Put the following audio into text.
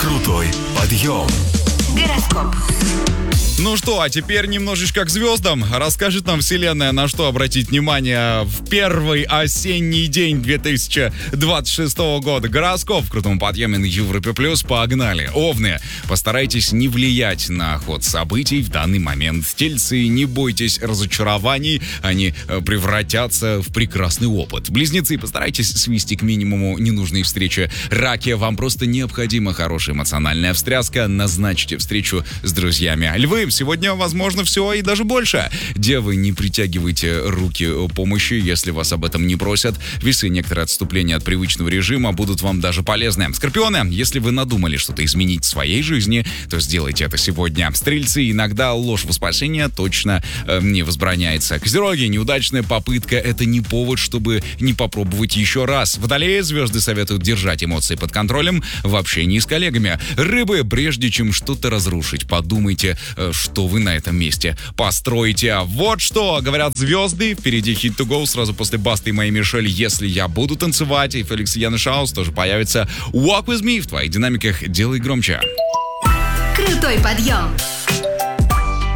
Крутой подъем. Гороскоп. Ну что, а теперь немножечко к звездам. Расскажет нам Вселенная, на что обратить внимание в первый осенний день 2026 года. Гороскоп в крутом подъеме на Европе+. Погнали. Овны, постарайтесь не влиять на ход событий в данный момент. Тельцы, не бойтесь разочарований, они превратятся в прекрасный опыт. Близнецы, постарайтесь свести к минимуму ненужные встречи. Раки, вам просто необходима хорошая эмоциональная встряска. Назначьте встречу с друзьями. Львы, сегодня возможно все и даже больше. Девы, не притягивайте руки помощи, если вас об этом не просят. Весы, некоторые отступления от привычного режима будут вам даже полезны. Скорпионы, если вы надумали что-то изменить в своей жизни, то сделайте это сегодня. Стрельцы, иногда ложь во спасение точно не возбраняется. Козероги, неудачная попытка — это не повод, чтобы не попробовать еще раз. Водолеи, звезды советуют держать эмоции под контролем в общении с коллегами. Рыбы, прежде чем что-то разрушить, подумайте, что вы на этом месте построите. Вот что говорят звезды. Впереди Hit to Go сразу после Басты и Моей Мишель «Если я буду танцевать». И Феликс Янышаус тоже появится. Walk with me в твоих динамиках. Делай громче. Крутой подъем.